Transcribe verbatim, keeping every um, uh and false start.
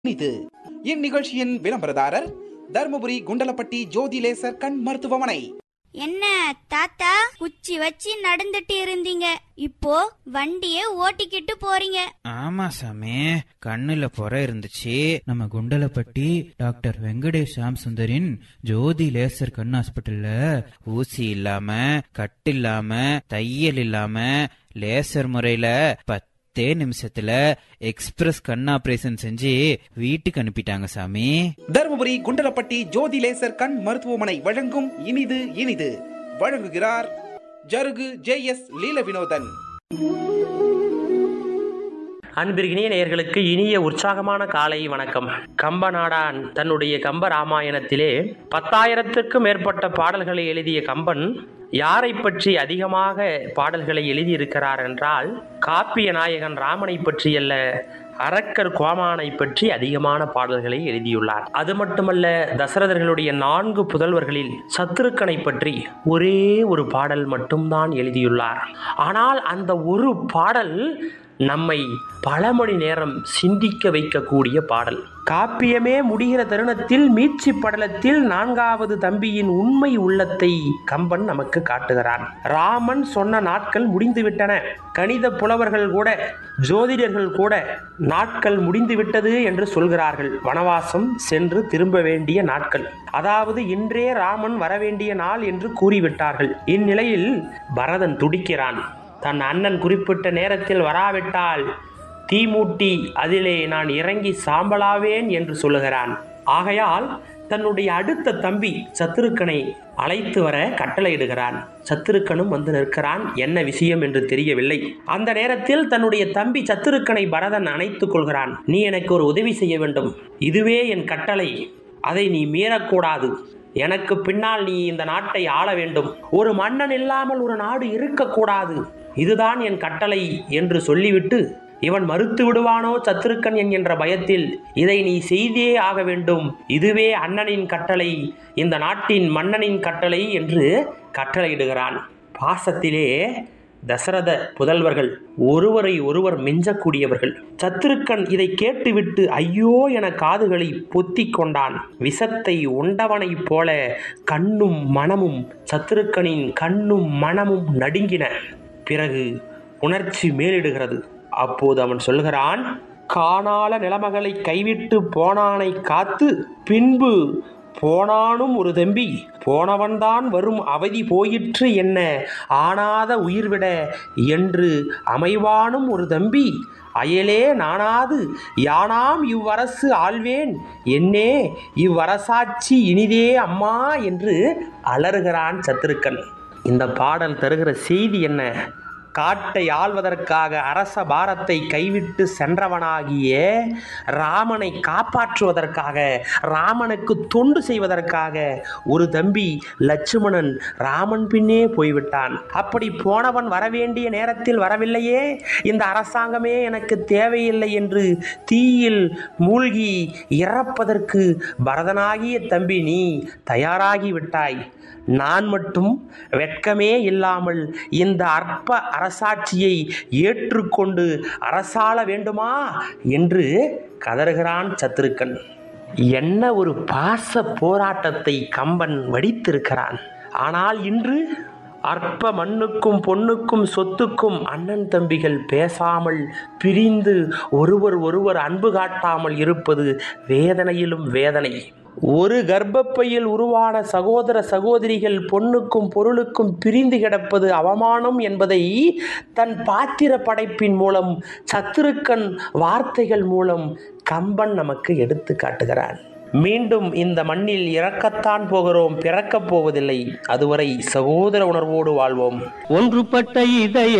இது இந்நிகழ்ச்சியின் விளம்பரதாரர் தர்மபுரி குண்டலப்பட்டி ஜோதி லேசர் கண் மருத்துவமனை. என்ன தாத்தா குச்சி வச்சு நடந்துட்டு இருந்தீங்க, இப்போ வண்டியே ஓட்டிக்கிட்டு போறீங்க? ஆமா சாமி, கண்ணுல புற இருந்துச்சு. நம்ம குண்டலப்பட்டி டாக்டர் வெங்கடேஷ் சாம் சுந்தரின் ஜோதி லேசர் கண் ஹாஸ்பிட்டல்ல ஊசி இல்லாம, கட்டு இல்லாம, தையல் இல்லாம லேசர் முறையில பத்தே நிமிஷத்துல எக்ஸ்பிரஸ் கண் ஆபரேஷன் செஞ்சு வீட்டுக்கு அனுப்பிட்டாங்க சாமி. தர்மபுரி குண்டலப்பட்டி ஜோதி லேசர் கண் மருத்துவமனை வழங்கும் இனிது இனிது. வழங்குகிறார் ஜருகு ஜே எஸ் லீல வினோதன். அன்பிற்கினிய நேயர்களுக்கு இனிய உற்சாகமான காலை வணக்கம். கம்பநாடான் தன்னுடைய கம்ப ராமாயணத்திலே பத்தாயிரத்திற்கும் மேற்பட்ட பாடல்களை எழுதிய கம்பன் யாரை பற்றி அதிகமாக பாடல்களை எழுதியிருக்கிறார் என்றால், காப்பிய நாயகன் ராமனை பற்றி அல்ல, அரக்கர் கோமானை பற்றி அதிகமான பாடல்களை எழுதியுள்ளார். அது மட்டுமல்ல, தசரதர்களுடைய நான்கு புதல்வர்களில் சத்ருக்கனை பற்றி ஒரே ஒரு பாடல் மட்டும்தான் எழுதியுள்ளார். ஆனால் அந்த ஒரு பாடல் நம்மை பல மணி நேரம் சிந்திக்க வைக்கக்கூடிய பாடல். காப்பியமே முடிகிற தருணத்தில் மீட்சி படலத்தில் நான்காவது தம்பியின் உண்மை உள்ளத்தை கம்பன் நமக்கு காட்டுகிறான். ராமன் சொன்ன நாட்கள் முடிந்துவிட்டன. கணித புலவர்கள் கூட, ஜோதிடர்கள் கூட நாட்கள் முடிந்துவிட்டது என்று சொல்கிறார்கள். வனவாசம் சென்று திரும்ப வேண்டிய நாட்கள், அதாவது இன்றே ராமன் வரவேண்டிய நாள் என்று கூறிவிட்டார்கள். இந்நிலையில் பரதன் துடிக்கிறான். தன் அண்ணன் குறிப்பிட்ட நேரத்தில் வராவிட்டால் தீமூட்டி அதிலே நான் இறங்கி சாம்பலாவேன் என்று சொல்லுகிறான். ஆகையால் தன்னுடைய அடுத்த தம்பி சத்ருக்கனை அழைத்து வர கட்டளையிடுகிறான். சத்ருக்கனும் வந்து நிற்கிறான். என்ன விஷயம் என்று தெரியவில்லை. அந்த நேரத்தில் தன்னுடைய தம்பி சத்ருக்கனை பரதன் அணைத்துக் கொள்கிறான். நீ எனக்கு ஒரு உதவி செய்ய வேண்டும். இதுவே என் கட்டளை, அதை நீ மீறக்கூடாது. எனக்கு பின்னால் நீ இந்த நாட்டை ஆள வேண்டும். ஒரு மன்னன் இல்லாமல் ஒரு நாடு இருக்கக்கூடாது. இதுதான் என் கட்டளை என்று சொல்லிவிட்டு, இவன் மறுத்து விடுவானோ சத்ருக்கன் என்கின்ற பயத்தில், இதை நீ செய்தே ஆக வேண்டும், இதுவே அண்ணனின் கட்டளை, இந்த நாட்டின் மன்னனின் கட்டளை என்று கட்டளையிடுகிறான். பாசத்திலே தசரத புதல்வர்கள் ஒருவரை ஒருவர் மிஞ்சக்கூடியவர்கள். சத்ருக்கன் இதை கேட்டுவிட்டு ஐயோ என காதுகளை பொத்தி கொண்டான். விஷத்தை உண்டவனைப் போல கண்ணும் மனமும், சத்ருக்கனின் கண்ணும் மனமும் நடுங்கின. பிறகு உணர்ச்சி மேலிடுகிறது. அப்போது அவன் சொல்கிறான், காணால நிலமகளை கைவிட்டு போனானை காத்து பின்பு போனானும் ஒரு தம்பி, போனவன்தான் வரும் அவதி போயிற்று என்ன, ஆனாத உயிர்விட என்று அமைவானும் ஒரு தம்பி, அயலே நானாது யானாம் இவ்வரசு ஆள்வேன், என்னே இவ்வரசாட்சி இனிதே அம்மா என்று அலறுகிறான் சத்ருக்கன். இந்த பாடல் தருகிற செய்தி என்ன? காட்டை ஆள்வதற்காக அரச பாரத்தை கைவிட்டு சென்றவனாகிய ராமனை காப்பாற்றுவதற்காக, ராமனுக்கு தொண்டு செய்வதற்காக ஒரு தம்பி லட்சுமணன் ராமன் பின்னே போய்விட்டான். அப்படி போனவன் வரவேண்டிய நேரத்தில் வரவில்லையே, இந்த அரசாங்கமே எனக்கு தேவையில்லை என்று தீயில் மூழ்கி இறப்பதற்கு பரதனாகிய தம்பி நீ தயாராகி விட்டாய். நான் மட்டும் வெட்கமே இல்லாமல் இந்த அற்ப அரசாட்சியை ஏற்றுக்கொண்டு அரசாள வேண்டுமா என்று கதறுகிறான் சத்ருக்கன். என்ன ஒரு பாச போராட்டத்தை கம்பன் வடித்திருக்கிறான். ஆனால் இன்று அற்ப மண்ணுக்கும் பொண்ணுக்கும் சொத்துக்கும் அண்ணன் தம்பிகள் பேசாமல் பிரிந்து ஒருவர் ஒருவர் அன்பு காட்டாமல் இருப்பது வேதனையிலும் வேதனை. ஒரு கர்ப்பப்பையில் உருவான சகோதர சகோதரிகள் பொன்னுக்கும் பொருளுக்கும் பிரிந்து கிடப்பது அவமானம் என்பதை தன் பாத்திர படைப்பின் மூலம், சத்ருக்கன் வார்த்தைகள் மூலம் கம்பன் நமக்கு எடுத்து காட்டுகிறான். மீண்டும் இந்த மண்ணில் இறக்கத்தான் போகிறோம், பிறக்கப் போவதில்லை. அதுவரை சகோதர உணர்வோடு வாழ்வோம். ஒன்றுபட்ட இதய